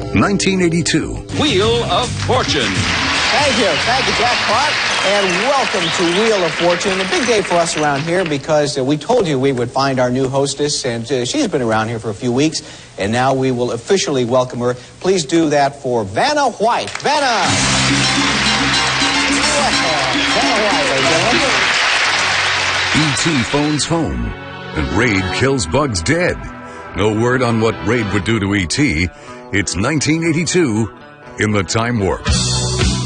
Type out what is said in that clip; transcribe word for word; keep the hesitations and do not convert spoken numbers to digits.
nineteen eighty-two. Wheel of Fortune. Thank you. Thank you, Jack Clark. And welcome to Wheel of Fortune. A big day for us around here because uh, we told you we would find our new hostess, and uh, she's been around here for a few weeks, and now we will officially welcome her. Please do that for Vanna White. Vanna! Vanna White, ladies and gentlemen. E T phones home, and Raid kills Bugs dead. No word on what Raid would do to E T. It's nineteen eighty-two in the Time Warp.